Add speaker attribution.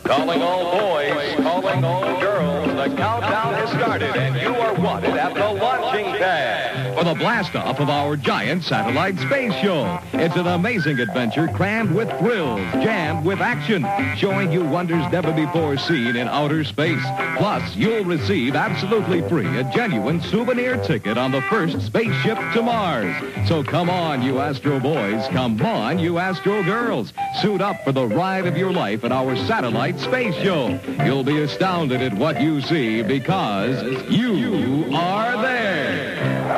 Speaker 1: Calling all boys, calling all girls. The countdown has started, and you are wanted at the launching pad
Speaker 2: for the blast-off of our giant satellite space show. It's an amazing adventure crammed with thrills, jammed with action, showing you wonders never before seen in outer space. Plus, you'll receive absolutely free a genuine souvenir ticket on the first spaceship to Mars. So come on, you Astro boys. Come on, you Astro girls. Suit up for the ride of your life at our satellite space show. You'll be astounded at what you see because you are there.